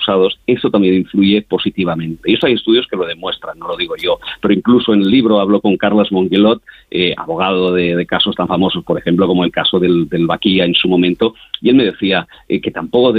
acusados, eso también influye positivamente. Y eso hay estudios que lo demuestran, no lo digo yo, pero incluso en el libro hablo con Carles Mongelot, abogado de casos tan famosos, por ejemplo, como el caso del Baquia en su momento, y él me decía que tampoco